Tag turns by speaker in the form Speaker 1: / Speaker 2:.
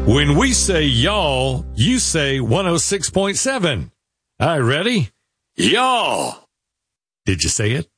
Speaker 1: When we say y'all, you say 106.7. All right, ready? Y'all. Did you say it?